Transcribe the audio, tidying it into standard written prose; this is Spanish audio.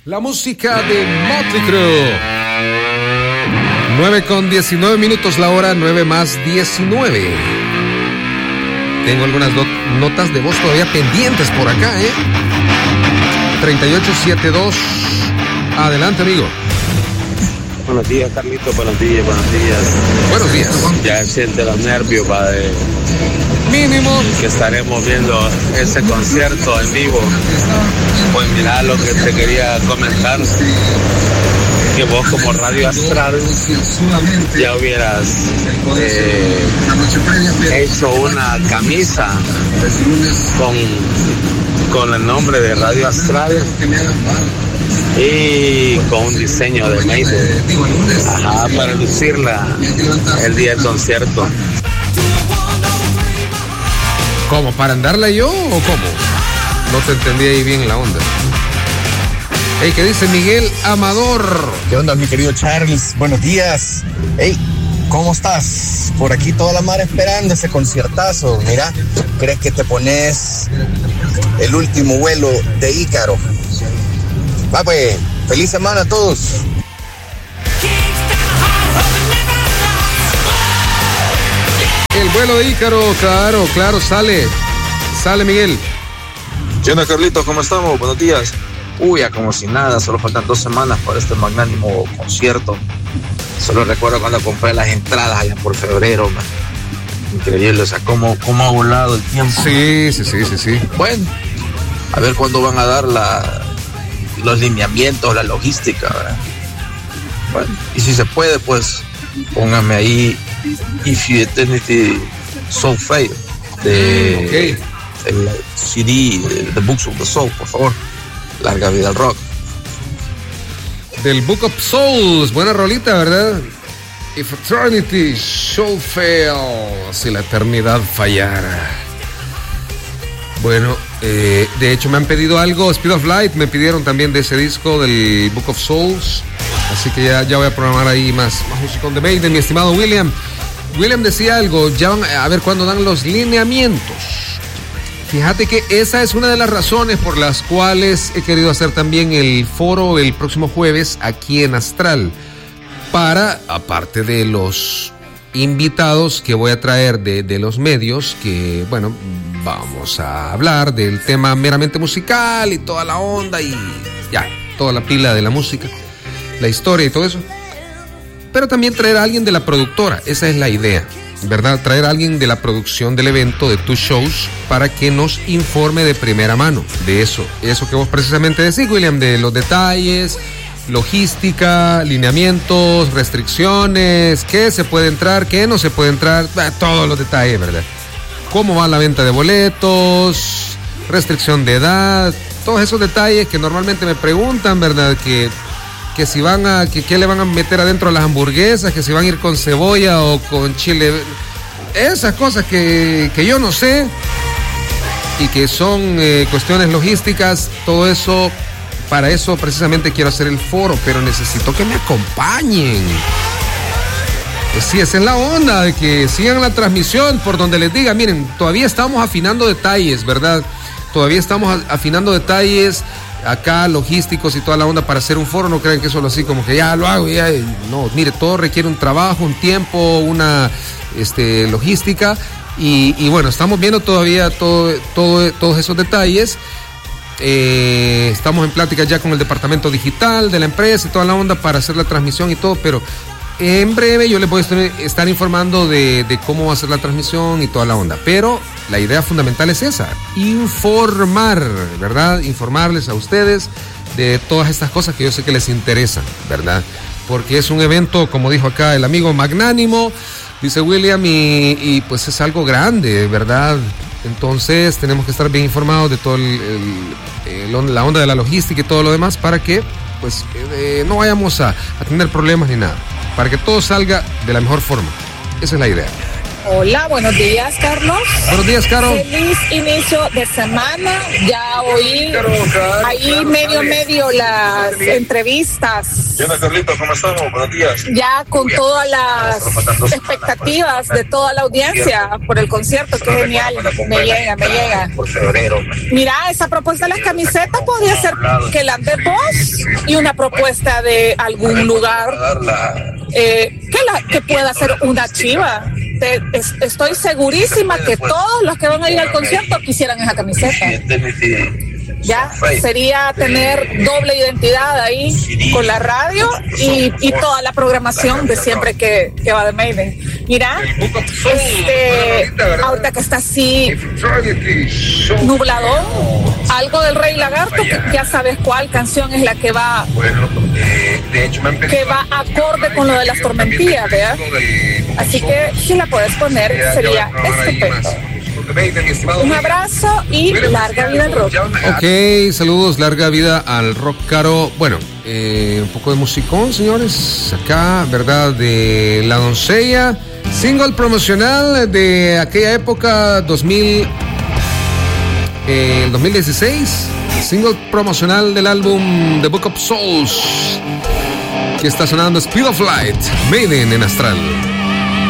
La música de Motley Crue. 9:19 la hora, 9:19. Tengo algunas notas de voz todavía pendientes por acá, 3872. Adelante, amigo. Buenos días, Carlito. Buenos días. Buenos días. Ya siente los nervios, padre. Mínimo. Que estaremos viendo ese concierto en vivo. Pues mira lo que te quería comentar. Que vos como Radio Astral ya hubieras hecho una camisa con el nombre de Radio Astral y con un diseño de Maiden, para lucirla el día del concierto. ¿Cómo? ¿Para andarla yo o cómo? No te entendí ahí bien la onda. Hey, ¿qué dice Miguel Amador? ¿Qué onda, mi querido Charles? Buenos días. Hey, ¿cómo estás? Por aquí toda la mar esperando ese conciertazo. Mira, ¿crees que te pones el último vuelo de Ícaro? Va pues, feliz semana a todos. El vuelo de Ícaro, claro, sale Miguel. ¿Qué onda, Carlitos? ¿Cómo estamos? Buenos días. Ya como si nada, solo faltan 2 semanas para este magnánimo concierto. Solo recuerdo cuando compré las entradas allá por febrero, man. Increíble, o sea, cómo ha volado el tiempo. Sí. Bueno, a ver cuándo van a dar los lineamientos, la logística, ¿verdad? Bueno, y si se puede, pues pónganme ahí If You Eternity So Fail de el CD The Books of the Soul, por favor. Larga vida al rock. Del Book of Souls, buena rolita, ¿verdad? If Eternity Shall Fail, si la eternidad fallara. Bueno, de hecho me han pedido algo, Speed of Light, me pidieron también de ese disco del Book of Souls, así que ya voy a programar ahí más música de Maiden, mi estimado William. William decía algo, ya van a ver cuándo dan los lineamientos. Fíjate que esa es una de las razones por las cuales he querido hacer también el foro el próximo jueves aquí en Astral, para, aparte de los invitados que voy a traer de los medios, que bueno, vamos a hablar del tema meramente musical y toda la onda y ya, toda la pila de la música, la historia y todo eso, pero también traer a alguien de la productora, esa es la idea, ¿verdad? Traer a alguien de la producción del evento, de tus shows, para que nos informe de primera mano de eso que vos precisamente decís, William, de los detalles, logística, lineamientos, restricciones, qué se puede entrar, qué no se puede entrar, todos los detalles, ¿verdad? Cómo va la venta de boletos, restricción de edad, todos esos detalles que normalmente me preguntan, ¿verdad? Que si van a, que le van a meter adentro a las hamburguesas, que si van a ir con cebolla o con chile, esas cosas que yo no sé y que son cuestiones logísticas, todo eso, para eso precisamente quiero hacer el foro, pero necesito que me acompañen. Sí, esa es la onda, de que sigan la transmisión por donde les diga, miren, todavía estamos afinando detalles, ¿verdad? Todavía estamos afinando detalles acá, logísticos y toda la onda para hacer un foro. No crean que solo así como que ya lo hago, ya. No, mire, todo requiere un trabajo, un tiempo, una logística y bueno, estamos viendo todavía todos esos detalles. Estamos en plática ya con el departamento digital de la empresa y toda la onda para hacer la transmisión y todo, pero en breve yo les voy a estar informando de cómo va a ser la transmisión y toda la onda. Pero la idea fundamental es esa, informar, ¿verdad? Informarles a ustedes de todas estas cosas que yo sé que les interesan, ¿verdad? Porque es un evento, como dijo acá el amigo, magnánimo, dice William, y pues es algo grande, ¿verdad? Entonces tenemos que estar bien informados de todo la onda de la logística y todo lo demás para que pues no vayamos a tener problemas ni nada, para que todo salga de la mejor forma. Esa es la idea. Hola, buenos días, Carlos. Buenos días, Caro. Feliz inicio de semana. Ya oí ahí medio las entrevistas. Hola, Carlito, ¿cómo estamos? Buenos días. Ya con todas las expectativas de toda la audiencia por el concierto, que genial. Me llega. Por febrero. Mira, esa propuesta de las camisetas podría ser que la de vos y una propuesta de algún lugar que pueda ser una chiva. Estoy segurísima que todos los que van a ir al concierto quisieran esa camiseta. Ya sería tener doble identidad ahí con la radio y toda la programación de siempre que va de Maiden. Mira, ahorita que está así nublado, algo del Rey Lagarto, que ya sabes cuál canción es la que va acorde con lo de las tormentillas, ¿verdad? Así que si la puedes poner sería estupendo. Un abrazo y larga vida al rock. Ok, saludos, larga vida al rock, Caro. Bueno, un poco de musicón, señores. Acá, ¿verdad? De La Doncella, single promocional de aquella época, 2016. Single promocional del álbum The Book of Souls, que está sonando Speed of Light, Maiden en Astral.